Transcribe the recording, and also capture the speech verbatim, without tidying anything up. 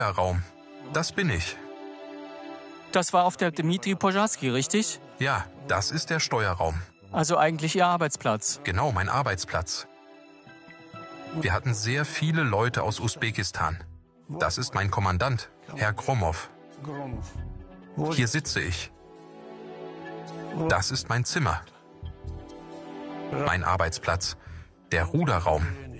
Raum. Das bin ich. Das war auf der Dmitri Pozharsky, richtig? Ja, das ist der Steuerraum. Also eigentlich Ihr Arbeitsplatz. Genau, mein Arbeitsplatz. Wir hatten sehr viele Leute aus Usbekistan. Das ist mein Kommandant, Herr Gromov. Hier sitze ich. Das ist mein Zimmer. Mein Arbeitsplatz, der Ruderraum.